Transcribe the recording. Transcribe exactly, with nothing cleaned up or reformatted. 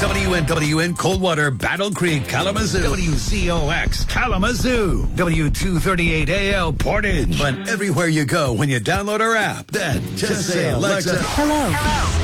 W N W N Coldwater, Battle Creek, Kalamazoo. W C O X, Kalamazoo. W two thirty-eight A L, Portage. But everywhere you go when you download our app, then just say, Alexa, Hello. Hello.